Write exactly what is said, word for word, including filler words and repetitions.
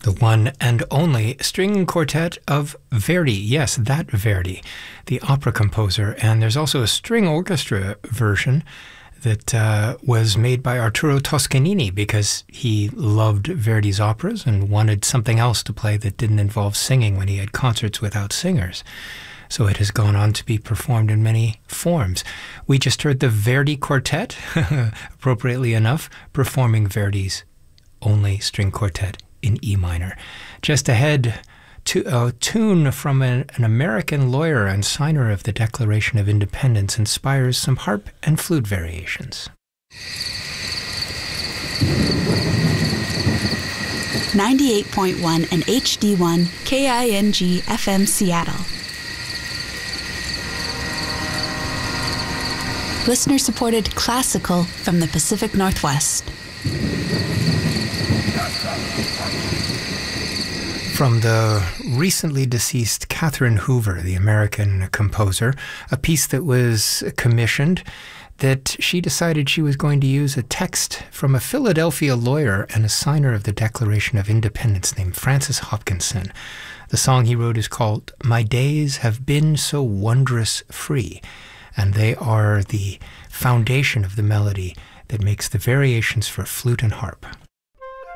The one and only string quartet of Verdi. Yes, that Verdi, the opera composer. And there's also a string orchestra version that uh, was made by Arturo Toscanini because he loved Verdi's operas and wanted something else to play that didn't involve singing when he had concerts without singers. So it has gone on to be performed in many forms. We just heard the Verdi Quartet, appropriately enough, performing Verdi's only string quartet in E minor. Just ahead, to a tune from an, an American lawyer and signer of the Declaration of Independence inspires some harp and flute variations. ninety-eight point one and H D one K I N G F M Seattle. Listener-supported classical from the Pacific Northwest. From the recently deceased Catherine Hoover, the American composer, a piece that was commissioned that she decided she was going to use a text from a Philadelphia lawyer and a signer of the Declaration of Independence named Francis Hopkinson. The song he wrote is called "My Days Have Been So Wondrous Free," and they are the foundation of the melody that makes the variations for flute and harp.